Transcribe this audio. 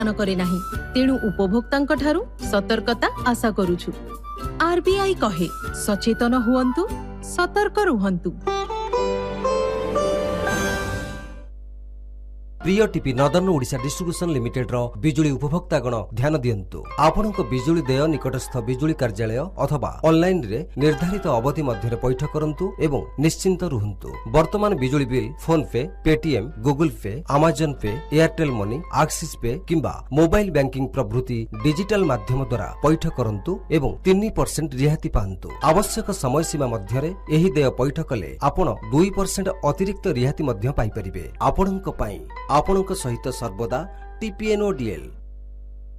करे नाही तेणु उपभोक्तांक ठारू सतर्कता आशा करूछु। आरबीआई कहे सचेतन हुअन्तु सतर्क रुहन्तु। प्रिय TP northern Odisha distribution limited रो बिजुली उपभोक्ता गण ध्यान दियंतु। आपनक बिजुली देय निकटस्थ बिजुली कार्यालय अथवा ऑनलाइन रे निर्धारित अवधि मध्य पैठ करंतु एवं निश्चिंत रुहंतु। वर्तमान बिजुली बिल फोन पे, पेटीएम, गूगल पे, अमेजन पे, एयरटेल मनी, एक्सिस पे किंबा मोबाइल बैंकिंग प्रभृति डिजिटल माध्यम द्वारा पैठ करंतु एवं 3% रिहाती पांतु। आवश्यक समय सीमा मध्य रे एही देय पैठ कले आपण 2% अतिरिक्त रिहाती मध्य पाई परिबे। आपणक पई आपणक सहित सर्वदा टीपीएनओडीएल।